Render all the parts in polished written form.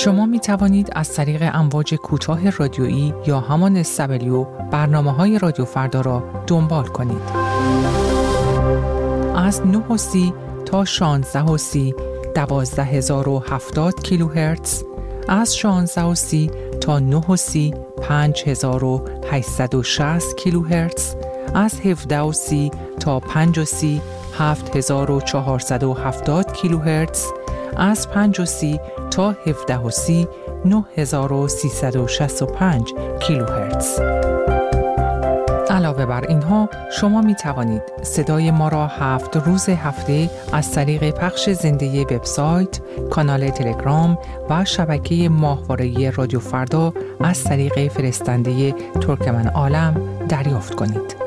شما می توانید از طریق امواج کوتاه رادیویی یا همان SW برنامه‌های رادیو فردا را دنبال کنید. از 9:30 تا 16:30 12070 کیلوهرتز، از 16:30 تا 9:30 5860 کیلوهرتز، از 17:30 تا 5:30 7470 کیلوهرتز، از 5:30 تا 17:30 9365 کیلوهرتز. علاوه بر اینها شما می توانید صدای ما را 7 روز هفته از طریق پخش زنده وبسایت، کانال تلگرام و شبکه ماهواره‌ای رادیو فردا از طریق فرستنده ترکمن عالم دریافت کنید.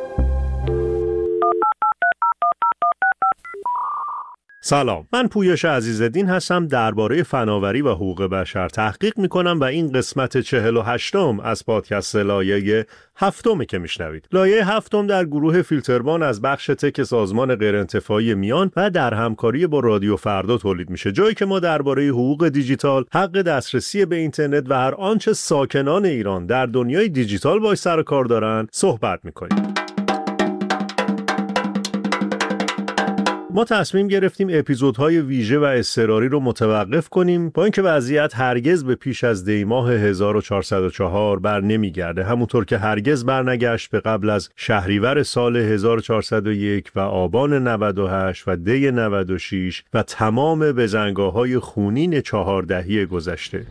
سلام، من پویش عزیزالدین هستم. درباره فناوری و حقوق بشر تحقیق میکنم و این قسمت 48م از پادکست لایه 7 که میشنوید. لایه 7 در گروه فیلتربان از بخش تک سازمان غیرانتفاعی میان و در همکاری با رادیو فردا تولید میشه، جایی که ما درباره حقوق دیجیتال، حق دسترسی به اینترنت و هر آنچه ساکنان ایران در دنیای دیجیتال باهاش سر و کار دارن صحبت میکنیم. ما تصمیم گرفتیم اپیزودهای ویژه و اضطراری رو متوقف کنیم، با اینکه وضعیت هرگز به پیش از دی ماه 1404 بر نمیگرده، همونطور که هرگز برنگشت به قبل از شهریور سال 1401 و آبان 98 و دی 96 و تمام بزنگاه‌های خونین 4 دهه گذشته.